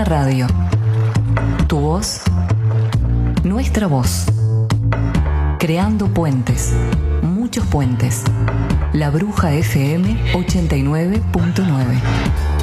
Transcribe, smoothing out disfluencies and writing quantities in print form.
Radio. Tu voz, nuestra voz. Creando puentes, muchos puentes. La Bruja FM 89.9.